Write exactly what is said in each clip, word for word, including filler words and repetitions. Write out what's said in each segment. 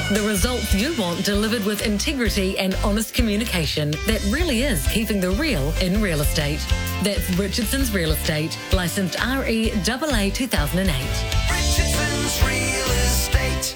The results you want delivered with integrity and honest communication that really is keeping the real in real estate. That's Richardson's Real Estate, licensed R E A A two thousand eight. Richardson's Real Estate.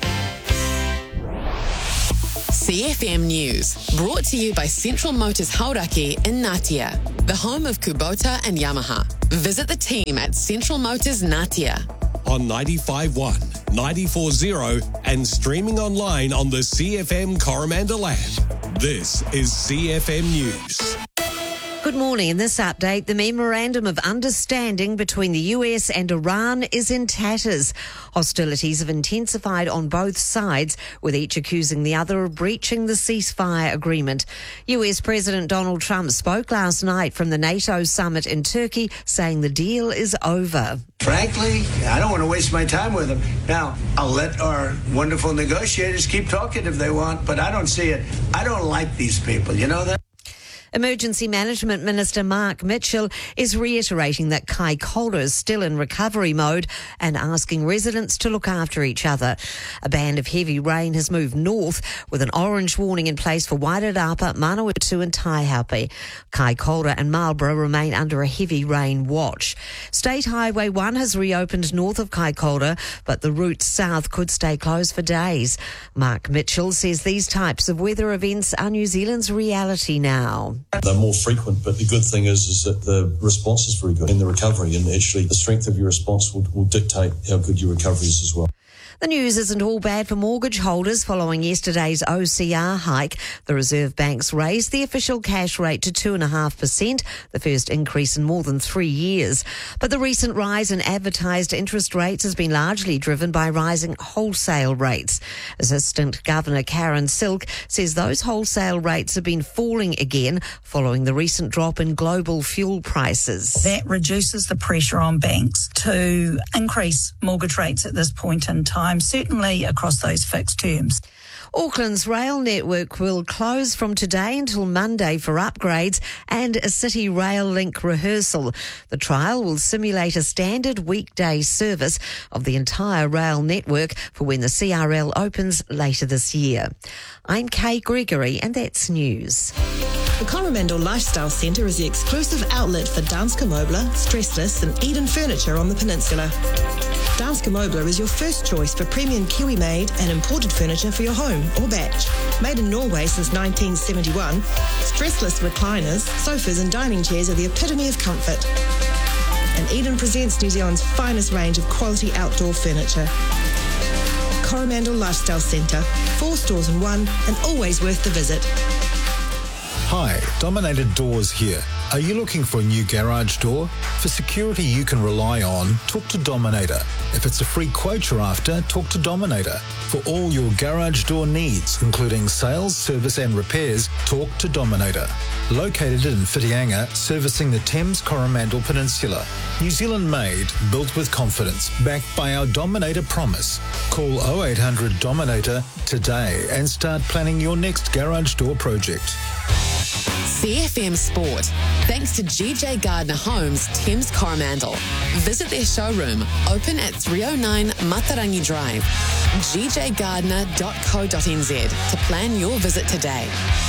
C F M News, brought to you by Central Motors Hauraki in Ngatea, the home of Kubota and Yamaha. Visit the team at Central Motors Ngatea. On ninety-five point one, ninety-four point zero and streaming online on the C F M Coromandel app. This is C F M News. Good morning. In this update, the Memorandum of Understanding between the U S and Iran is in tatters. Hostilities have intensified on both sides, with each accusing the other of breaching the ceasefire agreement. U S President Donald Trump spoke last night from the NATO summit in Turkey, saying the deal is over. Frankly, I don't want to waste my time with them. Now, I'll let our wonderful negotiators keep talking if they want, but I don't see it. I don't like these people. You know that? Emergency Management Minister Mark Mitchell is reiterating that Kaikoura is still in recovery mode and asking residents to look after each other. A band of heavy rain has moved north with an orange warning in place for Wairarapa, Manawatu and Taihape. Kaikoura and Marlborough remain under a heavy rain watch. State Highway one has reopened north of Kaikoura, but the route south could stay closed for days. Mark Mitchell says these types of weather events are New Zealand's reality now. They're more frequent, but the good thing is, is that the response is very good in the recovery, and actually the strength of your response will, will dictate how good your recovery is as well. The news isn't all bad for mortgage holders following yesterday's O C R hike. The Reserve Bank's raised the official cash rate to two point five percent, the first increase in more than three years. But the recent rise in advertised interest rates has been largely driven by rising wholesale rates. Assistant Governor Karen Silk says those wholesale rates have been falling again following the recent drop in global fuel prices. That reduces the pressure on banks to increase mortgage rates at this point in time, certainly across those fixed terms. Auckland's rail network will close from today until Monday for upgrades and a City Rail Link rehearsal. The trial will simulate a standard weekday service of the entire rail network for when the C R L opens later this year. I'm Kay Gregory, and that's news. The Coromandel Lifestyle Centre is the exclusive outlet for Danske Møbler, Stressless and Eden Furniture on the peninsula. Danske Møbler is your first choice for premium Kiwi-made and imported furniture for your home or batch. Made in Norway since nineteen seventy-one, stressless recliners, sofas and dining chairs are the epitome of comfort. And Eden presents New Zealand's finest range of quality outdoor furniture. Coromandel Lifestyle Centre, four stores in one and always worth the visit. Hi, Dominated Doors here. Are you looking for a new garage door? For security you can rely on, talk to Dominator. If it's a free quote you're after, talk to Dominator. For all your garage door needs, including sales, service and repairs, talk to Dominator. Located in Whitianga, servicing the Thames Coromandel Peninsula. New Zealand made, built with confidence, backed by our Dominator promise. Call oh eight hundred Dominator today and start planning your next garage door project. C F M Sport, thanks to G J Gardner Homes, Thames Coromandel. Visit their showroom, open at three oh nine Matarangi Drive, g j gardner dot co dot n z to plan your visit today.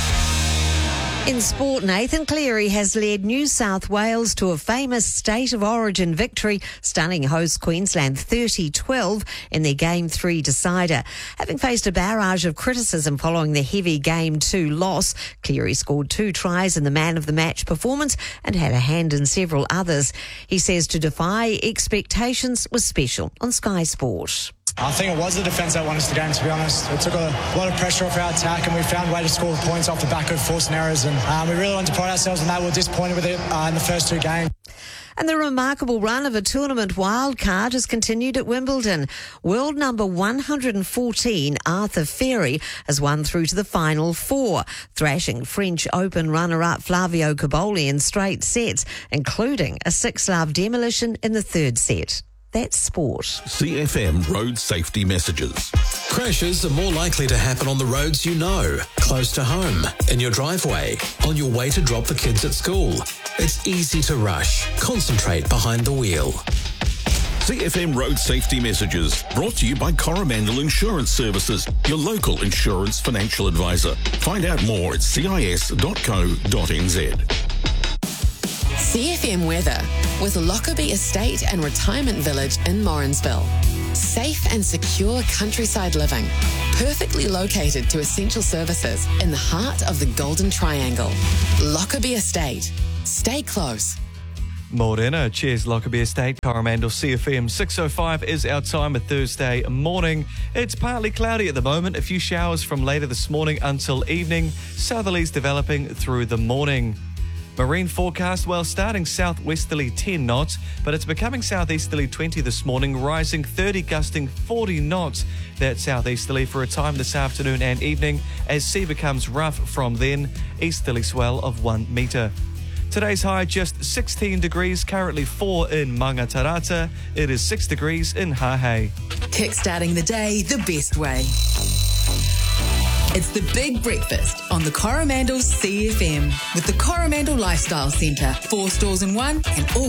In sport, Nathan Cleary has led New South Wales to a famous State of Origin victory, stunning host Queensland thirty twelve in their Game three decider. Having faced a barrage of criticism following the heavy Game two loss, Cleary scored two tries in the man-of-the-match performance and had a hand in several others. He says to defy expectations was special on Sky Sport. I think it was the defence that won us the game, to be honest. It took a lot of pressure off our attack and we found a way to score the points off the back of forced errors, and um, we really wanted to pride ourselves on that. We were disappointed with it uh, in the first two games. And the remarkable run of a tournament wildcard has continued at Wimbledon. World number one hundred fourteen, Arthur Ferry, has won through to the final four, thrashing French Open runner-up Flavio Cobolli in straight sets, including a six-love demolition in the third set. That's sport. C F M road safety messages. Crashes are more likely to happen on the roads you know, close to home, in your driveway, on your way to drop the kids at school. It's easy to rush. Concentrate behind the wheel. C F M Road Safety Messages, brought to you by Coromandel Insurance Services, your local insurance financial advisor. Find out more at c i s dot co dot n z. C F M weather with Lockerbie Estate and Retirement Village in Morrinsville. Safe and secure countryside living, perfectly located to essential services in the heart of the Golden Triangle. Lockerbie Estate. Stay close. Morena, cheers Lockerbie Estate, Coromandel C F M. six oh five is our time, a Thursday morning. It's partly cloudy at the moment, a few showers from later this morning until evening, southerlies developing through the morning. Marine forecast, well, starting southwesterly ten knots, but it's becoming southeasterly twenty this morning, rising thirty, gusting forty knots. That southeasterly for a time this afternoon and evening as sea becomes rough from then, easterly swell of one metre. Today's high just sixteen degrees, currently four in Mangatarata. It is six degrees in Hahei. Kickstarting the day the best way. It's the Big Breakfast on the Coromandel C F M with the Coromandel Lifestyle Centre. Four stores in one and all